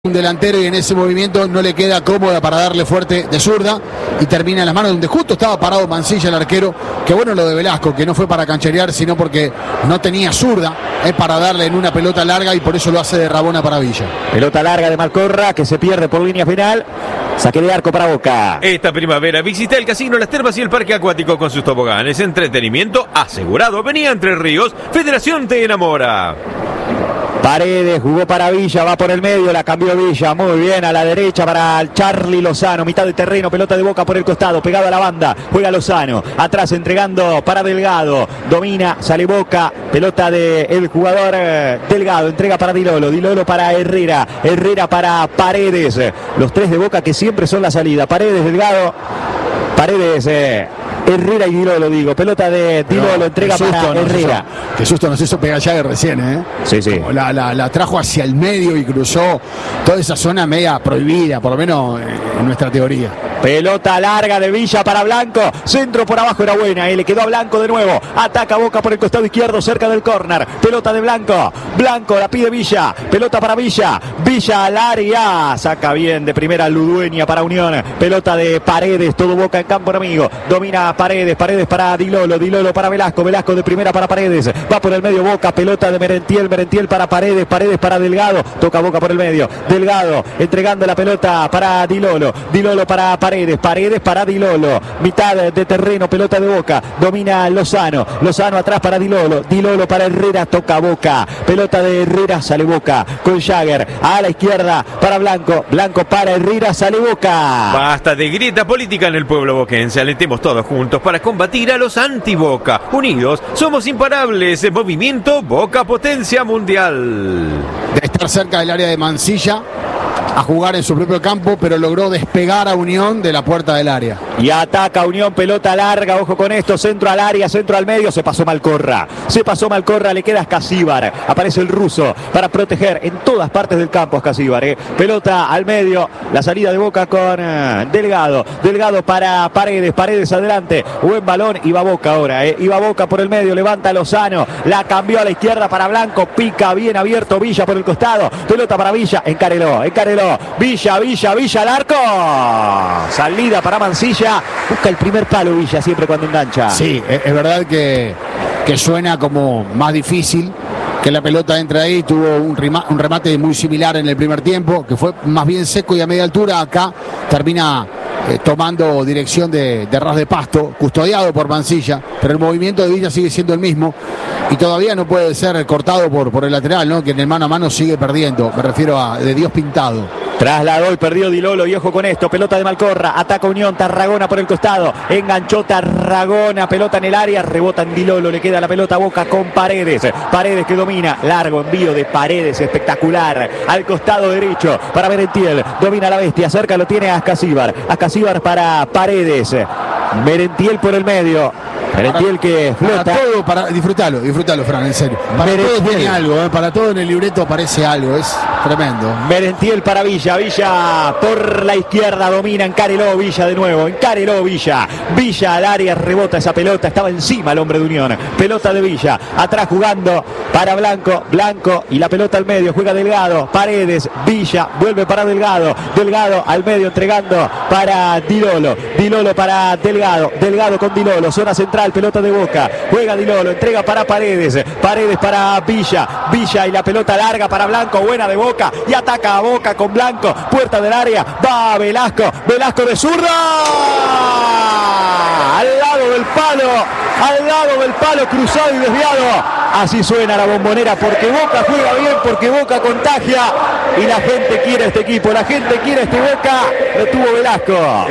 Un delantero y en ese movimiento no le queda cómoda para darle fuerte de zurda y termina en las manos donde justo estaba parado Mansilla, el arquero. Que bueno lo de Velasco, que no fue para cancherear, sino porque no tenía zurda, para darle en una pelota larga, y por eso lo hace de Rabona para Villa. Pelota larga de Malcorra que se pierde por línea final. Saque de arco para Boca. Esta primavera visita el casino, las termas y el parque acuático con sus toboganes. Entretenimiento asegurado. Avenida Entre Ríos, Federación te enamora. Paredes jugó para Villa, va por el medio, la cambió Villa, muy bien, a la derecha para Charly Lozano, mitad de terreno, pelota de Boca por el costado, pegado a la banda, juega Lozano, atrás entregando para Delgado, domina, sale Boca, pelota del jugador Delgado, entrega para Dilolo para Herrera, Herrera para Paredes, los tres de Boca que siempre son la salida, Paredes, Delgado, Paredes, Herrera y Dilolo, digo. Pelota de Dilolo, entrega para Herrera. Qué susto nos hizo pegar Jagger recién, ¿eh? Sí. La trajo hacia el medio y cruzó toda esa zona media prohibida, por lo menos en nuestra teoría. Pelota larga de Villa para Blanco. Centro por abajo era buena. Le quedó a Blanco de nuevo. Ataca Boca por el costado izquierdo cerca del córner. Pelota de Blanco. Blanco la pide Villa. Pelota para Villa. Villa al área. Saca bien de primera Ludueña para Unión. Pelota de Paredes. Todo Boca en campo enemigo. Domina Paredes. Paredes para Dilolo. Dilolo para Velasco. Velasco de primera para Paredes. Va por el medio Boca. Pelota de Merentiel. Merentiel para Paredes. Paredes para Delgado. Toca Boca por el medio. Delgado entregando la pelota para Dilolo. Dilolo para Paredes. Paredes para Dilolo, mitad de terreno, pelota de Boca, domina Lozano, Lozano atrás para Dilolo, Dilolo para Herrera, toca Boca, pelota de Herrera, sale Boca, con Jagger, a la izquierda para Blanco, Blanco para Herrera, sale Boca. Basta de grieta política en el pueblo boquense, alentemos todos juntos para combatir a los anti-Boca. Unidos, somos imparables, movimiento Boca Potencia Mundial. De estar cerca del área de Mansilla, a jugar en su propio campo, pero logró despegar a Unión de la puerta del área. Y ataca Unión, pelota larga, ojo con esto, centro al área, centro al medio, se pasó Malcorra, le queda Ascasíbar, aparece el ruso para proteger en todas partes del campo Ascasíbar, pelota al medio, la salida de Boca con Delgado, Delgado para Paredes, Paredes adelante, buen balón, iba Boca ahora, iba Boca por el medio, levanta Lozano, la cambió a la izquierda para Blanco, pica bien abierto Villa por el costado, pelota para Villa, encareló, Villa al arco, salida para Mansilla, busca el primer palo Villa siempre cuando engancha. Sí, es verdad que suena como más difícil que la pelota entre ahí. Tuvo un remate muy similar en el primer tiempo, que fue más bien seco y a media altura. Acá termina tomando dirección de ras de pasto, custodiado por Mansilla, pero el movimiento de Villa sigue siendo el mismo y todavía no puede ser cortado por el lateral, ¿no? Que en el mano a mano sigue perdiendo, me refiero a de Dios pintado. Trasladó y perdió Dilolo, y ojo con esto, pelota de Malcorra, ataca Unión, Tarragona por el costado, enganchó Tarragona, pelota en el área, rebota en Dilolo, le queda la pelota a Boca con Paredes, Paredes que domina, largo envío de Paredes, espectacular, al costado derecho para Merentiel, domina la bestia, cerca lo tiene a Ascasíbar para Paredes, Merentiel por el medio. Merentiel que flota. Para todo, disfrutalo, Fran, en serio. Para todo tiene algo, para todo en el libreto aparece algo, es tremendo. Merentiel para Villa por la izquierda, domina, encareló Villa de nuevo, Villa al área, rebota esa pelota, estaba encima el hombre de Unión, pelota de Villa, atrás jugando para Blanco y la pelota al medio, juega Delgado, Paredes, Villa, vuelve para Delgado al medio entregando para Dilolo para Delgado con Dilolo, zona central, pelota de Boca, juega Dilolo, entrega para Paredes para Villa y la pelota larga para Blanco, buena de Boca y ataca a Boca con Blanco, puerta del área, va Velasco de zurda, al lado del palo, cruzado y desviado. Así suena la Bombonera, porque Boca juega bien, porque Boca contagia y la gente quiere este equipo, la gente quiere este Boca, lo tuvo Velasco.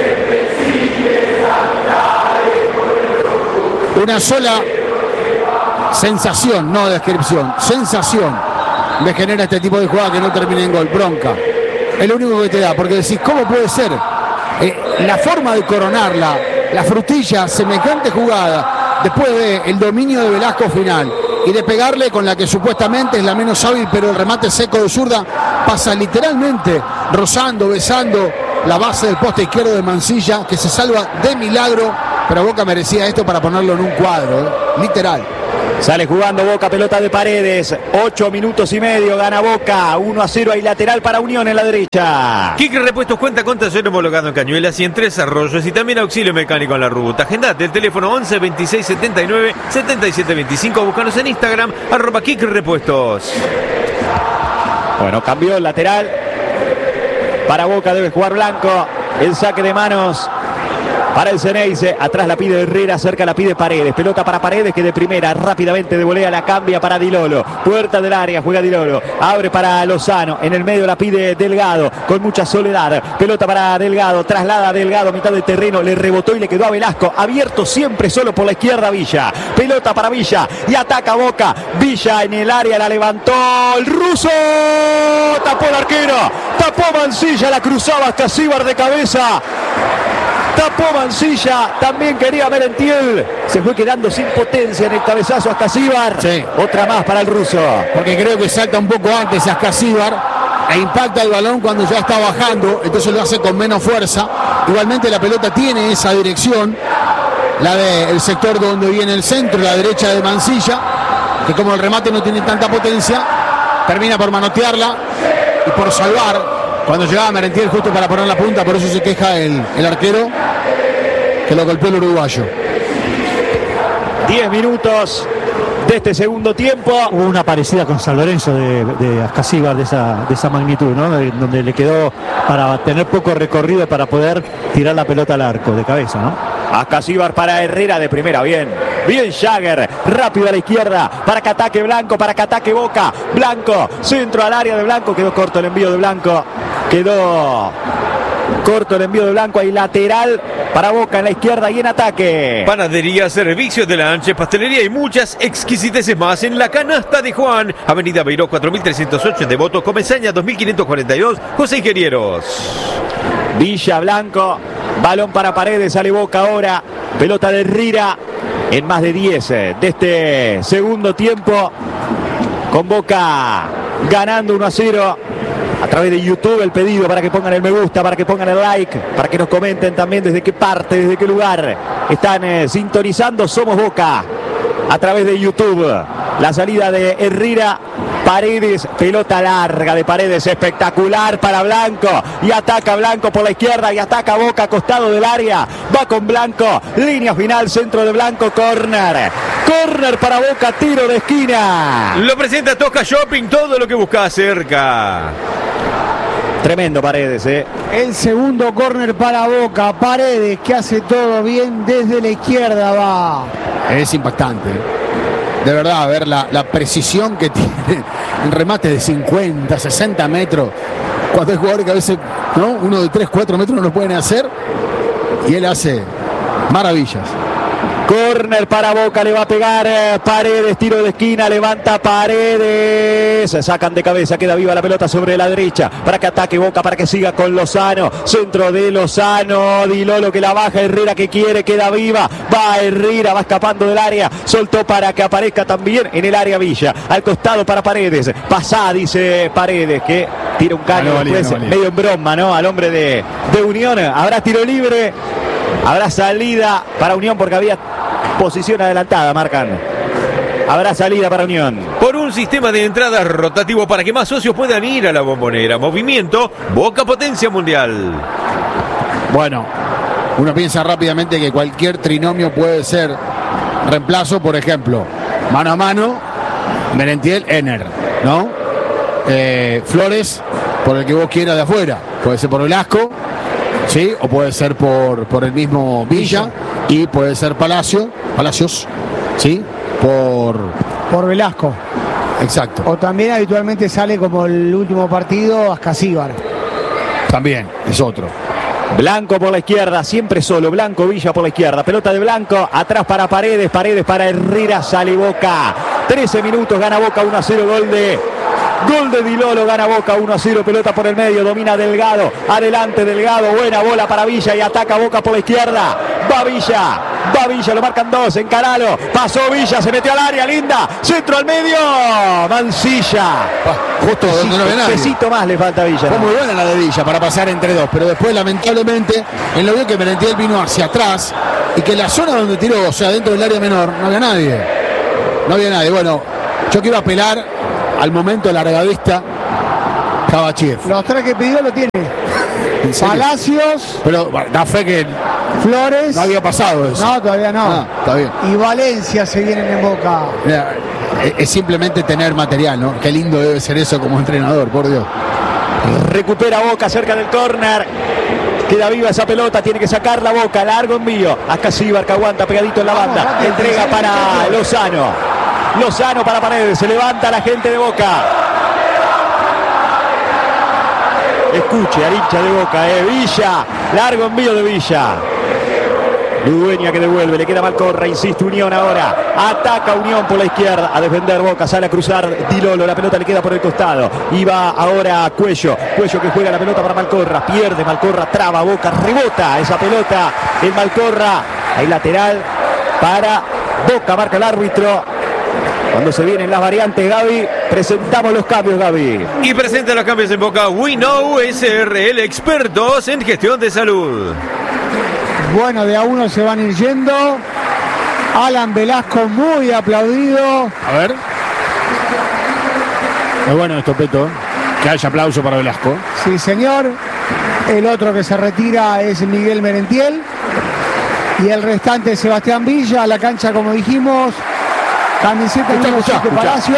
Una sola sensación, no descripción, sensación me genera este tipo de jugada que no termina en gol, bronca. Es lo único que te da, porque decís, ¿cómo puede ser? La forma de coronarla, la frutilla, semejante jugada, después del dominio de Velasco final y de pegarle con la que supuestamente es la menos hábil, pero el remate seco de zurda pasa literalmente rozando, besando la base del poste izquierdo de Mansilla, que se salva de milagro, pero Boca merecía esto para ponerlo en un cuadro, literal. Sale jugando Boca, pelota de Paredes. 8 minutos y medio, gana Boca. 1-0, hay lateral para Unión en la derecha. Kik Repuestos cuenta con taller homologado en Cañuelas y en Tres Arroyos y también auxilio mecánico en la ruta. Agendate el teléfono 11 26 79 77 25. Búscanos en Instagram, @Kik Repuestos. Bueno, cambió el lateral. Para Boca debe jugar Blanco. El saque de manos para el Ceneice. Atrás la pide Herrera, cerca la pide Paredes. Pelota para Paredes que de primera rápidamente de volea la cambia para Di Lolo. Puerta del área, juega Di Lolo. Abre para Lozano. En el medio la pide Delgado con mucha soledad. Pelota para Delgado. Traslada a Delgado a mitad del terreno. Le rebotó y le quedó a Velasco. Abierto siempre solo por la izquierda Villa. Pelota para Villa y ataca Boca. Villa en el área, la levantó el ruso. Tapó el arquero. Tapó Mancilla, la cruzaba hasta Cíbar de cabeza. Tapó Mancilla, también quería Merentiel. Se fue quedando sin potencia en el cabezazo hasta Cíbar. Sí. Otra más para el ruso. Porque creo que salta un poco antes Ascasíbar e impacta el balón cuando ya está bajando, entonces lo hace con menos fuerza. Igualmente la pelota tiene esa dirección, la del sector donde viene el centro, la derecha de Mancilla, que como el remate no tiene tanta potencia, termina por manotearla y por salvar. Cuando llegaba Merentiel justo para poner la punta, por eso se queja el arquero que lo golpeó el uruguayo. 10 minutos de este segundo tiempo. Hubo una parecida con San Lorenzo de Ascasíbar de esa magnitud, ¿no? Donde le quedó para tener poco recorrido para poder tirar la pelota al arco de cabeza, ¿no? Ascasíbar para Herrera de primera, bien Jagger, rápido a la izquierda para que ataque Blanco, para que ataque Boca. Blanco, centro al área de Blanco, quedó corto el envío de Blanco, hay lateral para Boca en la izquierda y en ataque. Panadería, servicios de lanche, pastelería y muchas exquisiteces más en la canasta de Juan. Avenida Beiró 4308 en Devoto, Comesaña 2542, José Ingenieros. Villa, Blanco, balón para Paredes, sale Boca ahora. Pelota de Herrera en más de 10 de este segundo tiempo. Con Boca ganando 1-0. A través de YouTube el pedido para que pongan el me gusta, para que pongan el like, para que nos comenten también desde qué parte, desde qué lugar están sintonizando Somos Boca. A través de YouTube, la salida de Herrera, Paredes, pelota larga de Paredes, espectacular para Blanco, y ataca Blanco por la izquierda y ataca Boca, costado del área, va con Blanco, línea final, centro de Blanco, córner para Boca, tiro de esquina. Lo presenta Tosca Shopping, todo lo que buscas cerca. Tremendo Paredes, El segundo córner para Boca. Paredes, que hace todo bien desde la izquierda, va. Es impactante. De verdad, a ver la precisión que tiene en remate de 50, 60 metros. Cuando hay jugadores que a veces, ¿no? Uno de 3, 4 metros no lo pueden hacer. Y él hace maravillas. Córner para Boca, le va a pegar Paredes, tiro de esquina, levanta Paredes, se sacan de cabeza, queda viva la pelota sobre la derecha, para que ataque Boca, para que siga con Lozano, centro de Lozano, Di Lolo que la baja, Herrera que quiere, queda viva, va Herrera, va escapando del área, soltó para que aparezca también en el área Villa, al costado para Paredes, pasá, dice Paredes, que tira un caño después, medio en broma, ¿no? Al hombre de Unión, habrá tiro libre, habrá salida para Unión porque había posición adelantada, marcan. Habrá salida para Unión. Por un sistema de entradas rotativo para que más socios puedan ir a la Bombonera. Movimiento Boca Potencia Mundial. Bueno, uno piensa rápidamente que cualquier trinomio puede ser reemplazo, por ejemplo, mano a mano, Merentiel, Ener, ¿no? Flores, por el que vos quieras de afuera. Puede ser por Velasco, ¿sí? O puede ser por el mismo Villa. Y puede ser Palacios, ¿sí? Por Velasco. Exacto. O también habitualmente sale como el último partido Ascasíbar. También, es otro. Blanco por la izquierda, siempre solo. Blanco, Villa por la izquierda. Pelota de Blanco, atrás para Paredes para Herrera, sale Boca. 13 minutos, gana Boca 1-0, Gol de Di Lolo, gana Boca 1-0, pelota por el medio, domina Delgado, adelante Delgado, buena bola para Villa y ataca Boca por la izquierda, va Villa, lo marcan dos, encaralo, pasó Villa, se metió al área, linda, centro al medio, Mancilla, justo donde no ve nadie. Pesito más le falta a Villa. Fue muy buena la de Villa para pasar entre dos, pero después lamentablemente él lo vio que Merentiel vino hacia atrás y que en la zona donde tiró, o sea dentro del área menor, no había nadie. No había nadie. Bueno, yo quiero apelar al momento largadista Kabachiev. Los 3 que pidió lo tiene. Palacios. Pero da fe que Flores. no había pasado eso. No, todavía no. Ah, está bien. Y Valencia se vienen en Boca. Mira, es simplemente tener material, ¿no? Qué lindo debe ser eso como entrenador, por Dios. Recupera Boca cerca del córner. Queda viva esa pelota, tiene que sacar la Boca, largo envío. Ascasíbar que aguanta pegadito en la banda. Entrega para Lozano. Lozano para Paredes, se levanta la gente de Boca. Escuche al hincha de Boca, Villa, largo envío de Villa. Ludueña que devuelve, le queda Malcorra, insiste Unión ahora. Ataca Unión por la izquierda, a defender Boca, sale a cruzar Di Lolo, la pelota le queda por el costado. Y va ahora Cuello, Cuello que juega la pelota para Malcorra, pierde Malcorra, traba Boca, rebota esa pelota en Malcorra. Hay lateral para Boca, marca el árbitro. Cuando se vienen las variantes, Gaby, presentamos los cambios, Gaby. Y presenta los cambios en Boca We Know SRL, expertos en gestión de salud. Bueno, de a uno se van a ir yendo. Alan Velasco muy aplaudido. A ver. Es bueno esto, Peto. Que haya aplauso para Velasco. Sí, señor. El otro que se retira es Miguel Merentiel. Y el restante Sebastián Villa. A la cancha, como dijimos. Camiseta número 7 Palacios.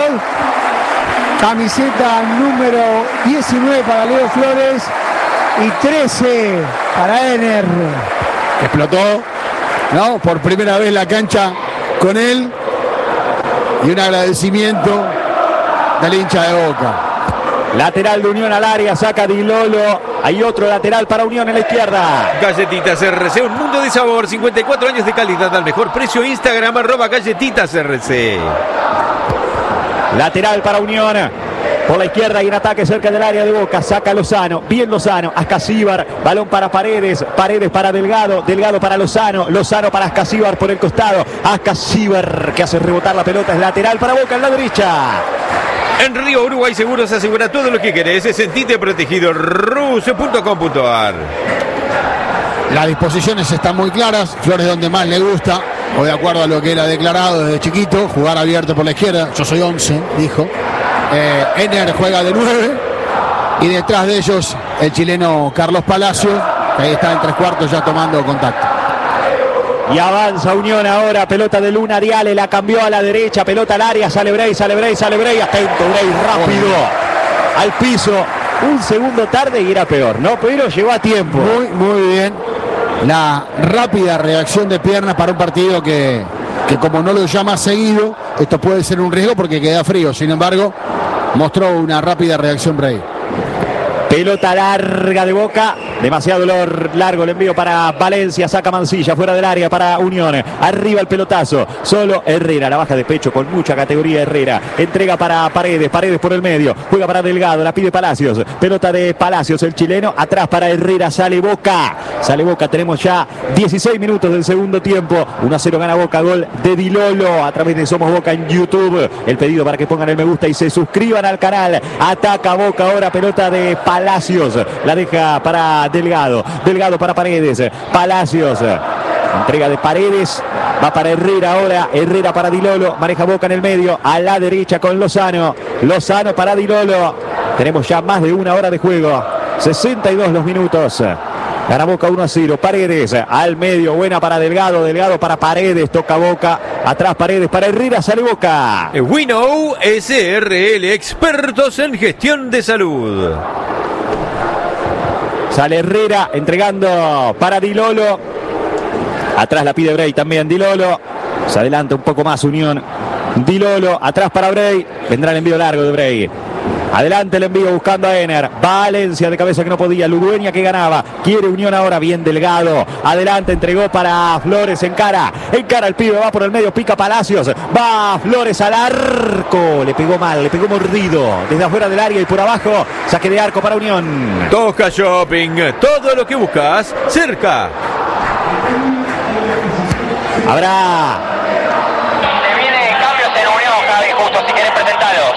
Camiseta número 19 para Leo Flores. Y 13 para Ener. Explotó, ¿no? Por primera vez la cancha con él. Y un agradecimiento del hincha de Boca. Lateral de Unión al área, saca Di Lolo. Hay otro lateral para Unión en la izquierda. Galletitas RC, un mundo de sabor, 54 años de calidad al mejor precio. Instagram @Galletitas RC. Lateral para Unión. Por la izquierda y en ataque cerca del área de Boca. Saca Lozano. Bien Lozano. Ascasíbar. Balón para Paredes. Paredes para Delgado. Delgado para Lozano. Lozano para Ascasíbar por el costado. Ascasíbar que hace rebotar la pelota. Es lateral para Boca en la derecha. En Río Uruguay Seguros asegura todo lo que querés. Sentite protegido. Rus.com.ar. Las disposiciones están muy claras. Flores donde más le gusta. O de acuerdo a lo que él ha declarado desde chiquito. Jugar abierto por la izquierda. Yo soy 11, dijo. Ener juega de 9 y detrás de ellos el chileno Carlos Palacios, que ahí está en 3/4 ya tomando contacto. Y avanza Unión ahora, pelota de Luna Ariale, la cambió a la derecha, pelota al área, sale Bray, atento Bray, rápido, al piso, un segundo tarde y era peor, ¿no? Pero llegó a tiempo. Muy bien, la rápida reacción de piernas para un partido que como no lo llama seguido, esto puede ser un riesgo porque queda frío, sin embargo, mostró una rápida reacción Bray. Pelota larga de Boca, demasiado largo el envío para Valencia, saca Mancilla fuera del área para Unión, arriba el pelotazo, solo Herrera, la baja de pecho con mucha categoría Herrera, entrega para Paredes, Paredes por el medio, juega para Delgado, la pide Palacios, pelota de Palacios, el chileno, atrás para Herrera, sale Boca, tenemos ya 16 minutos del segundo tiempo, 1-0 gana Boca, gol de Di Lolo, a través de Somos Boca en YouTube, el pedido para que pongan el me gusta y se suscriban al canal, ataca Boca ahora, pelota de Palacios, la deja para Delgado, Delgado para Paredes, Palacios, entrega de Paredes, va para Herrera ahora, Herrera para Di Lolo, maneja Boca en el medio, a la derecha con Lozano, Lozano para Di Lolo, tenemos ya más de una hora de juego, 62 los minutos. Gana Boca 1-0, Paredes al medio, buena para Delgado, Delgado para Paredes, toca Boca, atrás Paredes para Herrera, sale Boca. We Know SRL, expertos en gestión de salud. Sale Herrera entregando para Di Lolo, atrás la pide Bray también, Di Lolo, se adelanta un poco más Unión, Di Lolo, atrás para Bray, vendrá el envío largo de Bray. Adelante el envío buscando a Ener. Valencia de cabeza que no podía. Ludueña que ganaba. Quiere Unión ahora. Bien Delgado. Adelante entregó para Flores. Encara el pibe. Va por el medio. Pica Palacios. Va Flores al arco. Le pegó mal. Le pegó mordido. Desde afuera del área y por abajo. Saque de arco para Unión. Tosca Shopping. Todo lo que buscas cerca. Habrá. Se vienen cambios en Unión, Javi. Justo si querés presentarlos.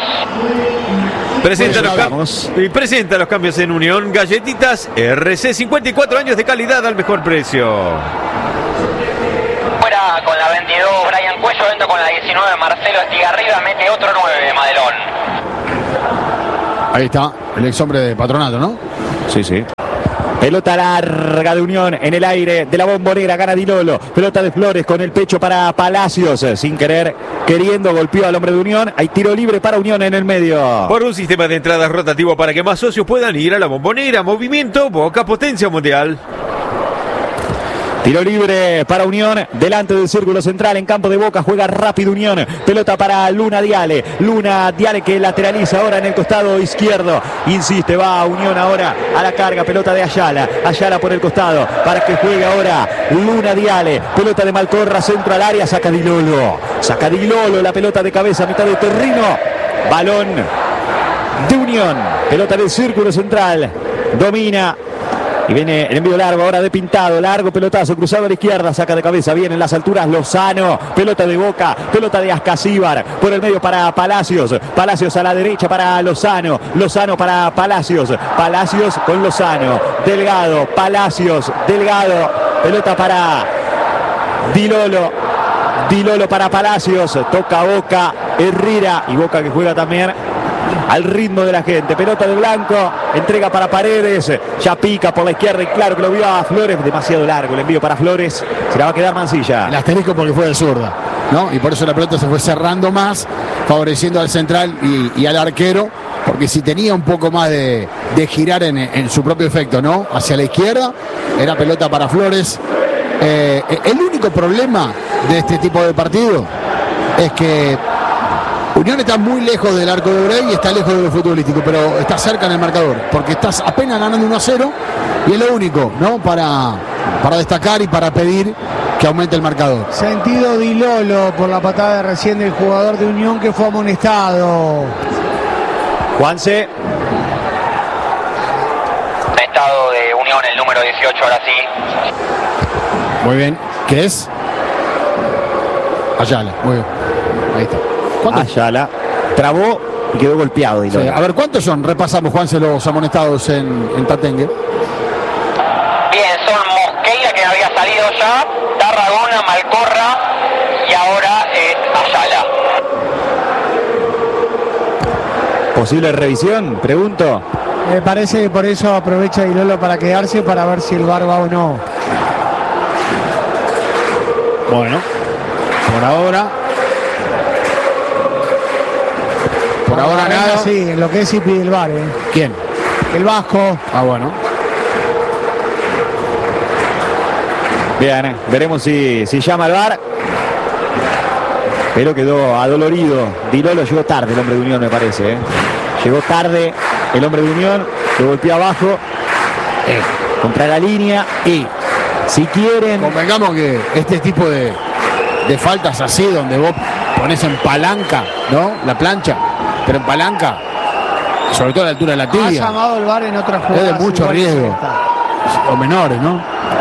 Presenta los cambios en Unión. Galletitas RC, 54 años de calidad al mejor precio. Fuera con la 22, Brian Cuello momento con la 19 Marcelo Estigarribia, mete otro 9 Madelón. Ahí está, el ex hombre de Patronato, ¿no? Sí, sí. Pelota larga de Unión en el aire de la Bombonera, gana Di Lolo. Pelota de Flores con el pecho para Palacios. Sin querer, queriendo, golpeó al hombre de Unión. Hay tiro libre para Unión en el medio. Por un sistema de entradas rotativo para que más socios puedan ir a la Bombonera. Movimiento, Boca, potencia mundial. Tiro libre para Unión, delante del círculo central, en campo de Boca, juega rápido Unión, pelota para Luna Diale que lateraliza ahora en el costado izquierdo, insiste, va a Unión ahora a la carga, pelota de Ayala por el costado, para que juegue ahora Luna Diale, pelota de Malcorra, centro al área, saca Di Lolo, la pelota de cabeza, mitad de terreno, balón de Unión, pelota del círculo central, domina. Y viene el envío largo ahora de Pintado, largo pelotazo, cruzado a la izquierda, saca de cabeza, viene en las alturas Lozano, pelota de Boca, pelota de Ascasíbar, por el medio para Palacios, Palacios a la derecha para Lozano, Lozano para Palacios, Palacios con Lozano, Delgado, Palacios, Delgado, pelota para Di Lolo para Palacios, toca Boca, Herrera, y Boca que juega también al ritmo de la gente, pelota de Blanco, entrega para Paredes, ya pica por la izquierda y claro que lo vio a Flores, demasiado largo el envío para Flores, se la va a quedar Mancilla. El asterisco porque fue de zurda, ¿no? Y por eso la pelota se fue cerrando más, favoreciendo al central y al arquero, porque si tenía un poco más de girar en su propio efecto, ¿no? Hacia la izquierda, era pelota para Flores. El único problema de este tipo de partido es que Unión está muy lejos del arco de Brey y está lejos de lo futbolístico, pero está cerca en el marcador, porque estás apenas ganando 1-0 y es lo único, ¿no? Para destacar y para pedir que aumente el marcador. Sentido Di Lolo por la patada de recién del jugador de Unión que fue amonestado. Juanse. Estado de Unión, el número 18, ahora sí. Muy bien. ¿Qué es? Ayala. Muy bien. Ahí está. Ayala trabó y quedó golpeado. Sí, a ver, ¿cuántos son? Repasamos, Juanse, los amonestados en Tatengue. Bien, son Mosqueira, que había salido ya, Tarragona, Malcorra y ahora Ayala. ¿Posible revisión? Pregunto. Me parece que por eso aprovecha Di Lolo para quedarse, para ver si el VAR va o no. Bueno, por ahora nada. Sí, en lo que es sí pide el VAR. ¿Quién? El Vasco. Ah, bueno. Bien, veremos si llama al VAR. Pero quedó adolorido. Di Lolo llegó tarde, el hombre de Unión, me parece. Llegó tarde el hombre de Unión, lo golpeó abajo, contra la línea. Y si quieren... Convengamos que este tipo de faltas así, donde vos pones en palanca, ¿no? La plancha, pero en palanca, sobre todo a la altura de la tibia. Ha llamado el VAR en otras jugadas. Es de mucho riesgo. O menores, ¿no?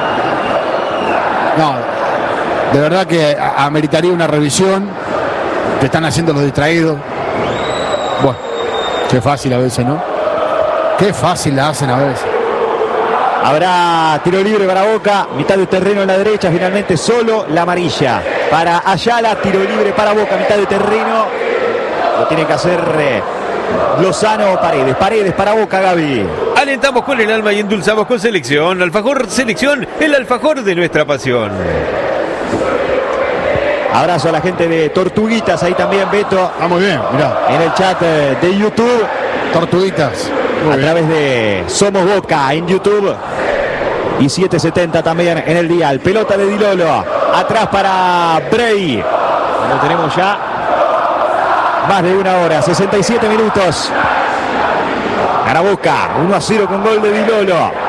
No, de verdad que ameritaría una revisión. Te están haciendo los distraídos. Bueno, qué fácil a veces, ¿no? Qué fácil la hacen a veces. Habrá tiro libre para Boca, mitad de terreno en la derecha, finalmente solo la amarilla para Ayala, tiro libre para Boca, mitad de terreno, lo tiene que hacer Lozano o Paredes. Paredes para Boca, Gaby. Alentamos con el alma y endulzamos con Selección. Alfajor Selección, el alfajor de nuestra pasión. Abrazo a la gente de Tortuguitas, ahí también Beto. Ah, muy bien, mirá. En el chat de YouTube. Tortuguitas. A través de Somos Boca en YouTube. Y 770 también en el dial. Pelota de Di Lolo. Atrás para Brey. Lo tenemos ya. Más de una hora. 67 minutos. Gana Boca. 1-0 con gol de Di Lolo.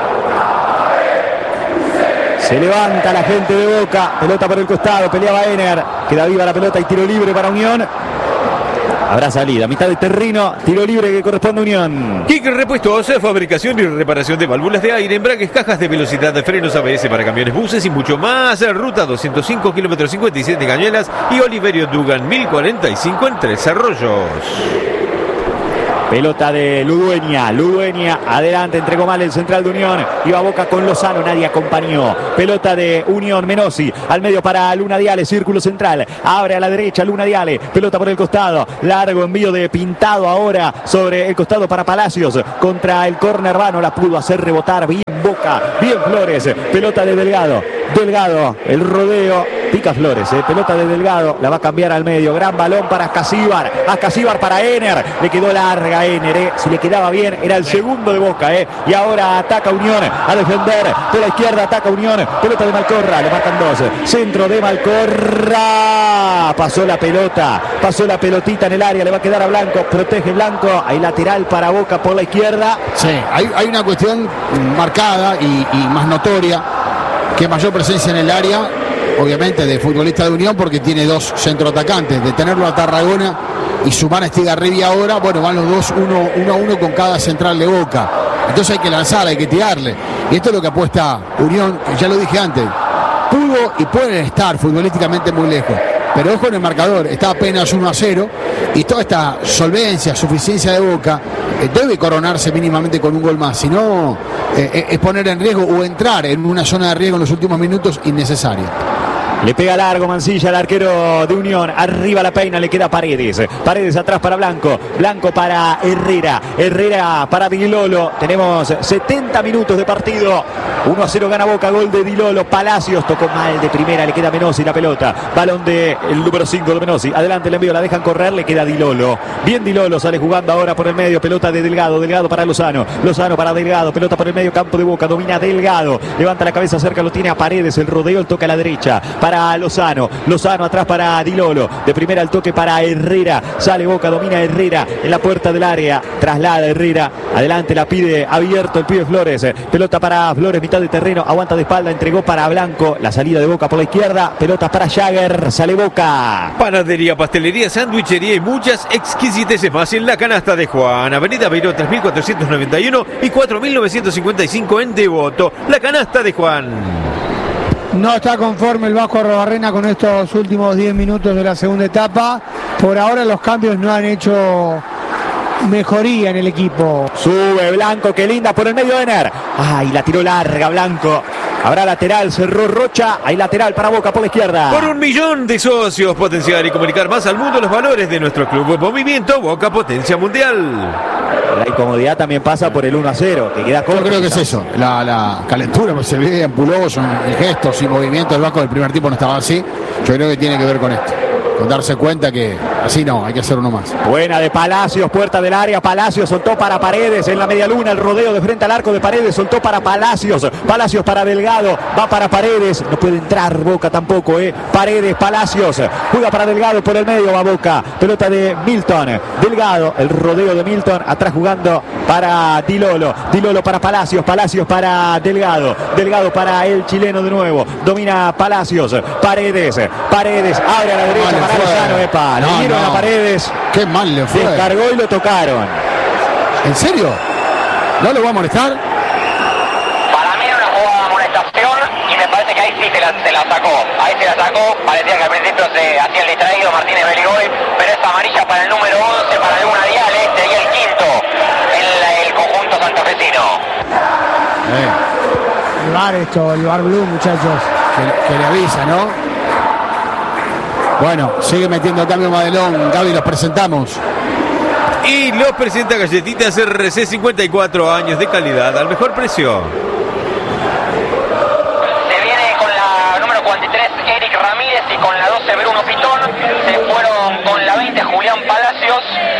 Se levanta la gente de Boca. Pelota por el costado. Peleaba Ener. Queda viva la pelota y tiro libre para Unión. Habrá salida, mitad de terreno, tiro libre que corresponde a Unión. Kick Repuestos, fabricación y reparación de válvulas de aire, embragues, cajas de velocidad, de frenos ABS para camiones, buses y mucho más. Ruta 205, kilómetros 57 Cañuelas y Oliverio Dugan 1045 en Tres Arroyos. Pelota de Ludueña. Ludueña adelante, entregó mal el central de Unión. Iba Boca con Lozano, nadie acompañó. Pelota de Unión, Menossi. Al medio para Luna Diale, círculo central. Abre a la derecha Luna Diale. Pelota por el costado. Largo envío de Pintado ahora sobre el costado para Palacios. Contra el córner vano, la pudo hacer rebotar bien Boca, bien Flores. Pelota de Delgado. Delgado, el rodeo. Pica Flores, pelota de Delgado. La va a cambiar al medio. Gran balón para Ascasíbar. Ascasíbar para Ener. Le quedó larga Ener. Si le quedaba bien, era el segundo de Boca. Y ahora ataca Unión a defender. Por la izquierda ataca Unión. Pelota de Malcorra. Le marcan dos. Centro de Malcorra. Pasó la pelota. Pasó la pelotita en el área. Le va a quedar a Blanco. Protege Blanco. Hay lateral para Boca por la izquierda. Sí, hay una cuestión marcada y más notoria, que mayor presencia en el área, obviamente, de futbolista de Unión, porque tiene dos centroatacantes. De tenerlo a Tarragona y sumar a Estigarribia ahora, bueno, van los dos uno a uno con cada central de Boca. Entonces hay que lanzar, hay que tirarle. Y esto es lo que apuesta Unión, que ya lo dije antes. Pudo y pueden estar futbolísticamente muy lejos. Pero ojo en el marcador, está apenas 1-0 y toda esta solvencia, suficiencia de Boca debe coronarse mínimamente con un gol más. Si no, es poner en riesgo o entrar en una zona de riesgo en los últimos minutos innecesaria. Le pega largo Mancilla, el arquero de Unión. Arriba la peina, le queda Paredes. Paredes atrás para Blanco. Blanco para Herrera. Herrera para Di Lolo. Tenemos 70 minutos de partido. 1-0 gana Boca, gol de Di Lolo. Palacios tocó mal de primera, le queda Menossi la pelota. Balón del número 5 de Menossi. Adelante el envío, la dejan correr, le queda Di Lolo. Bien Di Lolo, sale jugando ahora por el medio. Pelota de Delgado. Delgado para Lozano. Lozano para Delgado. Pelota por el medio campo de Boca. Domina Delgado. Levanta la cabeza cerca, lo tiene a Paredes. El rodeo, el toque a la derecha. Para Lozano. Lozano atrás para Di Lolo. De primera el toque para Herrera. Sale Boca, domina Herrera en la puerta del área. Traslada Herrera. Adelante la pide abierto el pibe Flores. Pelota para Flores, mitad de terreno. Aguanta de espalda, entregó para Blanco. La salida de Boca por la izquierda. Pelota para Jagger. Sale Boca. Panadería, pastelería, sandwichería y muchas exquisiteces más en la canasta de Juan. Avenida Beiró 3491 y 4955 en Devoto. La canasta de Juan. No está conforme el Vasco Arrobarrena con estos últimos 10 minutos de la segunda etapa. Por ahora los cambios no han hecho mejoría en el equipo. Sube Blanco, qué linda por el medio de Ener. Ay, la tiró larga Blanco. Habrá lateral, cerró Rocha. Hay lateral para Boca por la izquierda. Por 1 millón de socios, potenciar y comunicar más al mundo los valores de nuestro club. Movimiento Boca Potencia Mundial. La incomodidad también pasa por el 1-0, que queda corto. Yo creo que es eso, la calentura, pues se ve ampuloso en gestos y movimientos del Vasco del primer tiempo no estaba así. Yo creo que tiene que ver con esto, con darse cuenta que así no, hay que hacer uno más. Buena de Palacios, puerta del área, Palacios soltó para Paredes en la media luna, el rodeo de frente al arco de Paredes, soltó para Palacios, Palacios para Delgado, va para Paredes, no puede entrar Boca tampoco, Paredes, Palacios, juega para Delgado por el medio, va Boca, pelota de Milton, Delgado, el rodeo de Milton, atrás jugando para Di Lolo, Di Lolo para Palacios, Palacios para Delgado, Delgado para el chileno de nuevo, domina Palacios, Paredes, Paredes, abre a la derecha para Lozano, le dieron a Paredes. Qué mal le fue. Descargó y lo tocaron. ¿En serio? ¿No lo va a molestar? Para mí era una jugada de amonestación y me parece que ahí sí se la sacó. Ahí se la sacó, parecía que al principio se hacía el distraído Martínez Beligoy, pero es amarilla para el número 11, para Luna Diale, sería el quinto en el conjunto santafesino. El bar blue, muchachos. Que le avisa, ¿no? Bueno, sigue metiendo cambio Madelón. Gaby, los presentamos. Y los presenta Galletitas RC, 54 años de calidad al mejor precio. Se viene con la número 43 Eric Ramírez y con la 12 Bruno Pitón. Se fueron con la 20 Julián Palacios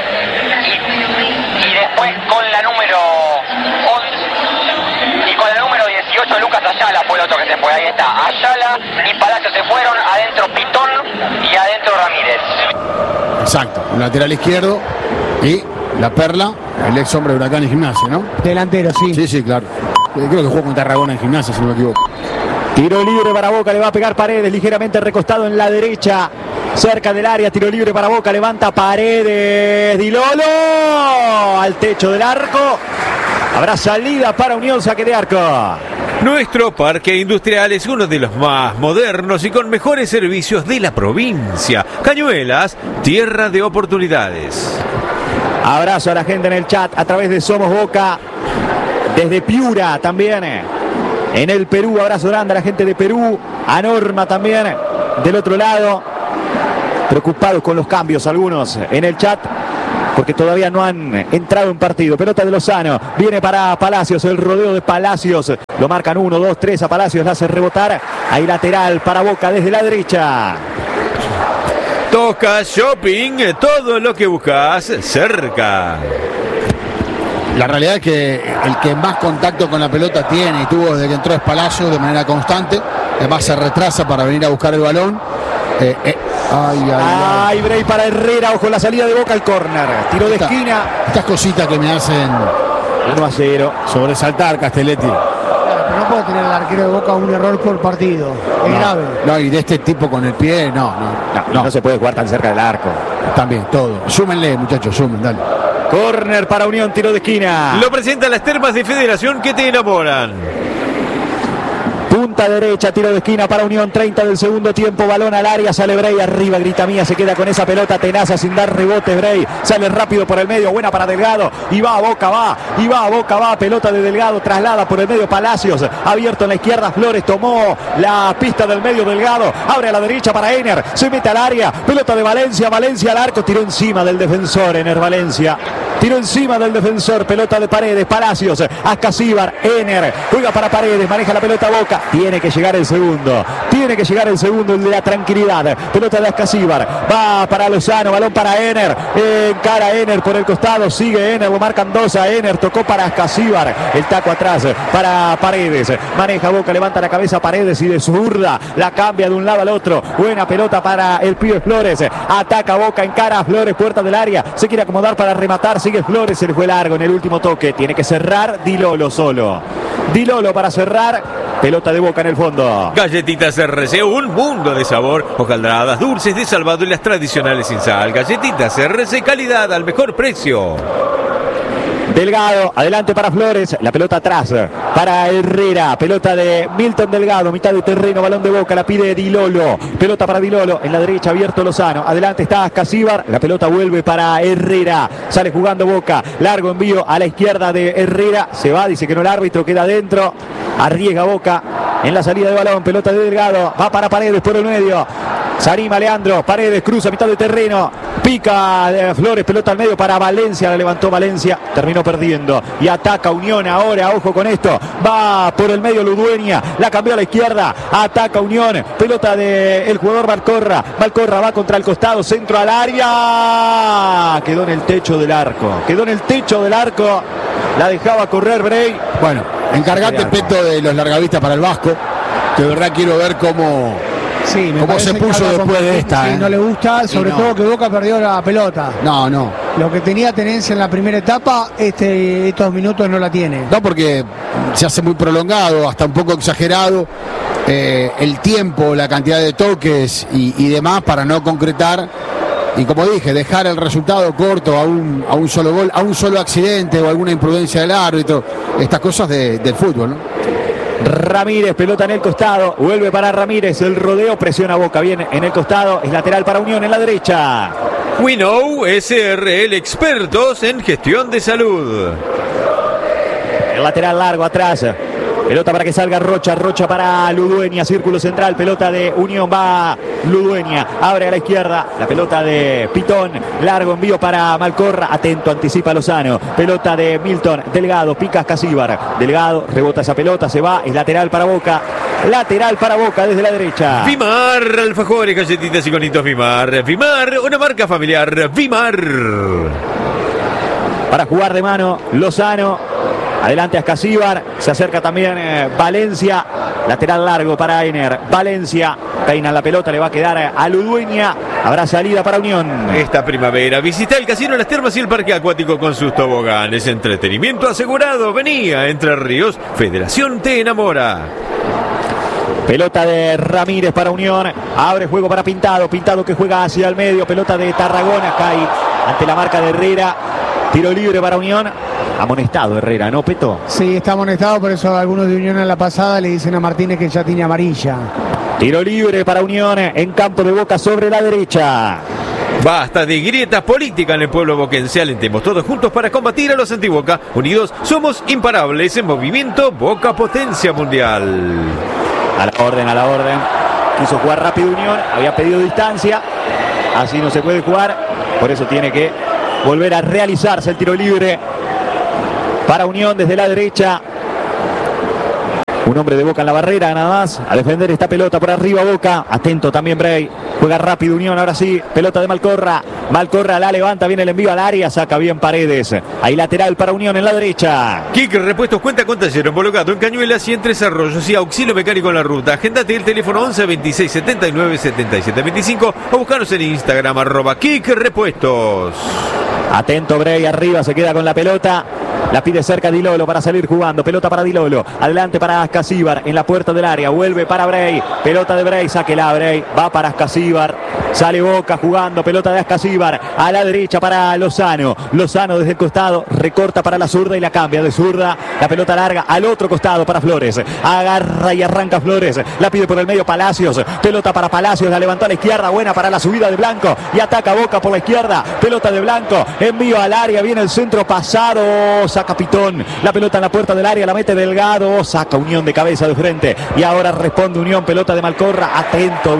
y después con la número 11 y con la número 18 Lucas Ayala fue el otro que se fue. Ahí está, Ayala y Palacios se fueron, adentro Pitón y adentro Ramírez. Exacto, un lateral izquierdo y la Perla, el ex hombre de Huracán y Gimnasia, ¿no? Delantero, sí. Sí, claro. Creo que jugó con Tarragona en Gimnasia, si no me equivoco. Tiro libre para Boca, le va a pegar Paredes, ligeramente recostado en la derecha, cerca del área, tiro libre para Boca, levanta Paredes, Di Lolo, al techo del arco, habrá salida para Unión, saque de arco. Nuestro parque industrial es uno de los más modernos y con mejores servicios de la provincia. Cañuelas, tierra de oportunidades. Abrazo a la gente en el chat a través de Somos Boca. Desde Piura también. En el Perú, abrazo grande a la gente de Perú. A Norma también del otro lado. Preocupados con los cambios algunos en el chat, porque todavía no han entrado en partido. Pelota de Lozano, viene para Palacios, el rodeo de Palacios. Lo marcan 1, 2, 3 a Palacios, la hace rebotar. Ahí lateral para Boca desde la derecha. Toca Shopping, todo lo que buscas cerca. La realidad es que el que más contacto con la pelota tiene y tuvo desde que entró es Palacios de manera constante. Además se retrasa para venir a buscar el balón. Ay, break para Herrera, ojo la salida de Boca al córner. Tiro de esquina. Estas cositas que me hacen 1-0. sobresaltar, Castelletti. Pero no puede tener el arquero de Boca un error por partido. Es grave. No, y de este tipo con el pie, No se puede jugar tan cerca del arco. También, todo. Súmenle, muchachos, sumen, dale. Córner para Unión, tiro de esquina. Lo presentan las termas de Federación que te enamoran. Punta derecha, tiro de esquina para Unión, 30 del segundo tiempo, balón al área, sale Bray arriba, grita mía, se queda con esa pelota tenaza sin dar rebote. Bray sale rápido por el medio, buena para Delgado, y va a Boca, va, pelota de Delgado, traslada por el medio Palacios, abierto en la izquierda, Flores tomó la pista del medio, Delgado, abre a la derecha para Ener, se mete al área, pelota de Valencia al arco, tiró encima del defensor, Ener Valencia. Tiró encima del defensor, pelota de Paredes, Palacios, Ascasíbar, Ener, juega para Paredes, maneja la pelota Boca, tiene que llegar el segundo, el de la tranquilidad, pelota de Ascasíbar, va para Lozano, balón para Ener, encara Ener por el costado, sigue Ener, lo marcan 2 a Ener, tocó para Ascasíbar, el taco atrás para Paredes, maneja Boca, levanta la cabeza Paredes y de zurda la cambia de un lado al otro, buena pelota para el pibe Flores, ataca Boca, encara a Flores, puerta del área, se quiere acomodar para rematar, sigue Flores, se le fue largo en el último toque, tiene que cerrar Dilolo solo. Dilolo para cerrar, pelota de Boca en el fondo. Galletitas RC, un mundo de sabor, hojaldradas, dulces de salvado y las tradicionales sin sal. Galletitas RC, calidad al mejor precio. Delgado, adelante para Flores, la pelota atrás para Herrera, pelota de Milton Delgado, mitad de terreno, balón de Boca, la pide Dilolo, pelota para Dilolo, en la derecha abierto Lozano, adelante está Ascasíbar, la pelota vuelve para Herrera, sale jugando Boca, largo envío a la izquierda de Herrera, se va, dice que no el árbitro, queda adentro, arriesga Boca en la salida de balón, pelota de Delgado, va para Paredes por el medio, se anima Leandro, Paredes cruza mitad de terreno, pica Flores, pelota al medio para Valencia, la levantó Valencia, terminó perdiendo y ataca Unión ahora, ojo con esto, va por el medio Ludueña, la cambió a la izquierda, ataca Unión, pelota del jugador Malcorra va contra el costado, centro al área, quedó en el techo del arco, la dejaba correr Bray. Bueno, encargate Peto de los largavistas para el Vasco, que de verdad quiero ver cómo se puso después de esta. Sí, no le gusta, sobre todo que Boca perdió la pelota. No. Lo que tenía tenencia en la primera etapa, estos minutos no la tiene. No, porque se hace muy prolongado, hasta un poco exagerado, el tiempo, la cantidad de toques y demás para no concretar. Y como dije, dejar el resultado corto a un solo gol, a un solo accidente o alguna imprudencia del árbitro. Estas cosas del fútbol, ¿no? Ramírez, pelota en el costado, vuelve para Ramírez, el rodeo, presiona Boca, bien en el costado, es lateral para Unión en la derecha. Winnow SRL, expertos en gestión de salud. El lateral largo atrás, pelota para que salga Rocha para Ludueña, círculo central, pelota de Unión, va Ludueña, abre a la izquierda, la pelota de Pitón, largo envío para Malcorra, atento, anticipa Lozano, pelota de Milton, Delgado, pica Ascasíbar, Delgado, rebota esa pelota, se va, es lateral para Boca desde la derecha. Vimar, alfajores, galletitas y conitos Vimar. Vimar, una marca familiar, Vimar. Para jugar de mano, Lozano. Adelante Ascasíbar, se acerca también Valencia, lateral largo para Ener, Valencia, peina la pelota, le va a quedar a Ludueña, habrá salida para Unión. Esta primavera visita el Casino Las Termas y el Parque Acuático con sus toboganes, entretenimiento asegurado, venía Entre Ríos, Federación te enamora. Pelota de Ramírez para Unión, abre juego para Pintado que juega hacia el medio, pelota de Tarragona, cae ante la marca de Herrera, tiro libre para Unión. Amonestado Herrera, ¿no, Peto? Sí, está amonestado, por eso algunos de Unión en la pasada le dicen a Martínez que ya tiene amarilla. Tiro libre para Unión en campo de Boca sobre la derecha. Basta de grietas políticas en el pueblo boquense. Alentemos todos juntos para combatir a los anti-Boca. Unidos somos imparables en movimiento Boca Potencia Mundial. A la orden, a la orden. Quiso jugar rápido Unión, había pedido distancia. Así no se puede jugar. Por eso tiene que volver a realizarse el tiro libre para Unión desde la derecha. Un hombre de Boca en la barrera nada más. A defender esta pelota por arriba Boca. Atento también Bray. Juega rápido Unión, ahora sí. Pelota de Malcorra. Malcorra la levanta, viene el envío al área. Saca bien Paredes. Ahí lateral para Unión en la derecha. Kik Repuestos cuenta con taller homologado en Cañuelas y en Tres Arroyos y auxilio mecánico en la ruta. Agendate el teléfono 11 26 79 77 25 o buscaros en Instagram @Kik Repuestos. Atento Bray, arriba se queda con la pelota. La pide cerca Di Lolo para salir jugando. Pelota para Di Lolo. Adelante para Ascasíbar en la puerta del área. Vuelve para Bray. Pelota de Bray. Sáquela Bray. Va para Ascasíbar. Sale Boca jugando. Pelota de Ascasíbar. A la derecha para Lozano. Lozano desde el costado. Recorta para la zurda y la cambia de zurda. La pelota larga al otro costado para Flores. Agarra y arranca Flores. La pide por el medio Palacios. Pelota para Palacios. La levantó a la izquierda. Buena para la subida de Blanco. Y ataca Boca por la izquierda. Pelota de Blanco. Envío al área. Viene el centro pasado. Saca Pitón, la pelota en la puerta del área, la mete Delgado, saca Unión de cabeza de frente y ahora responde Unión, pelota de Malcorra, atento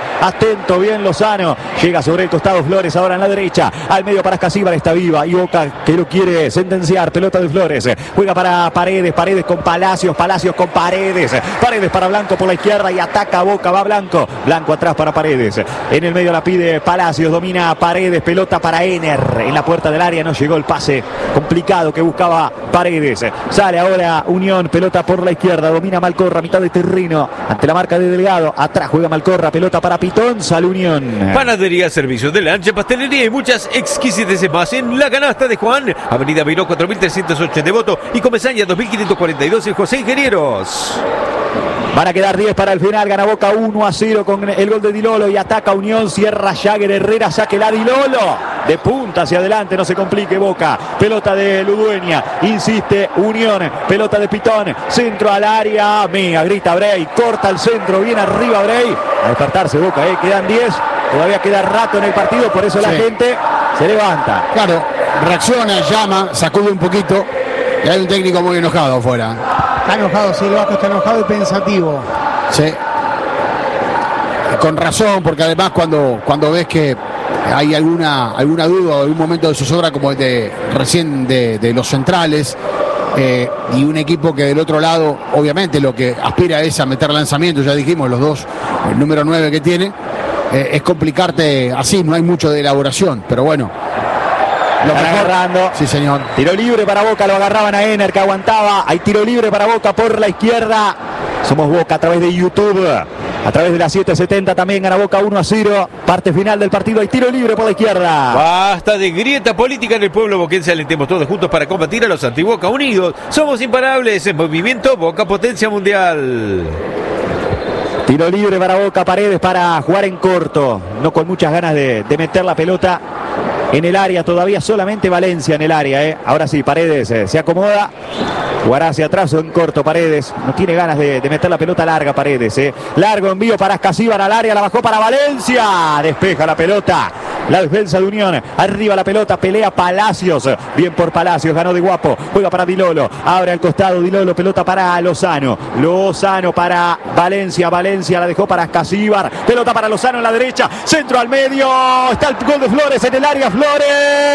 bien Lozano, llega sobre el costado Flores, ahora en la derecha, al medio para Ascasíbar, está viva y Boca que lo quiere sentenciar, pelota de Flores, juega para Paredes con Palacios con Paredes para Blanco por la izquierda y ataca Boca, va Blanco atrás para Paredes, en el medio la pide Palacios, domina Paredes, pelota para Ener, en la puerta del área no llegó el pase complicado que buscaba Paredes, sale ahora Unión, pelota por la izquierda, domina Malcorra, mitad de terreno, ante la marca de Delgado, atrás juega Malcorra, pelota para Pitón, sale Unión. Panadería, servicios de lancha, pastelería y muchas exquisiteces más en La Canasta de Juan, Avenida Miró 4308 en Devoto y Comesaña 2542 en José Ingenieros. Van a quedar 10 para el final, gana Boca 1-0 con el gol de Di Lolo y ataca Unión, cierra Jagger Herrera, sáquela Di Lolo, de punta hacia adelante, no se complique Boca, pelota de Ludueña, insiste Unión, pelota de Pitón, centro al área, mega, grita Bray, corta el centro, viene arriba Bray, a despertarse Boca, quedan 10, todavía queda rato en el partido, por eso la gente se levanta. Claro, reacciona, llama, sacude un poquito y hay un técnico muy enojado afuera. Está enojado, sí, el Vasco está enojado y pensativo. Sí. Con razón, porque además cuando ves que hay alguna duda o algún momento de zozobra como el de recién de los centrales y un equipo que del otro lado obviamente lo que aspira es a meter lanzamientos, ya dijimos los dos, el número 9 que tiene, es complicarte así, no hay mucho de elaboración, pero bueno. Lo agarrando. Sí, señor. Tiro libre para Boca, lo agarraban a Ener que aguantaba. Hay tiro libre para Boca por la izquierda. Somos Boca a través de YouTube. A través de la 770 también gana Boca 1-0. Parte final del partido. Hay tiro libre por la izquierda. Basta de grieta política en el pueblo boquense. Alentemos todos juntos para combatir a los anti-Boca. Unidos somos imparables en movimiento Boca Potencia Mundial. Tiro libre para Boca, Paredes para jugar en corto. No con muchas ganas de meter la pelota en el área, todavía solamente Valencia en el área. Ahora sí, Paredes se acomoda. Jugará hacia atrás o en corto Paredes. No tiene ganas de meter la pelota larga Paredes. Largo envío para Ascasíbar al área. La bajó para Valencia. Despeja la pelota. La defensa de Unión. Arriba la pelota. Pelea Palacios. Bien por Palacios. Ganó de guapo. Juega para Di Lolo. Abre al costado Di Lolo. Pelota para Lozano. Lozano para Valencia. Valencia la dejó para Ascasíbar. Pelota para Lozano en la derecha. Centro al medio. Está el gol de Flores en el área. Flores.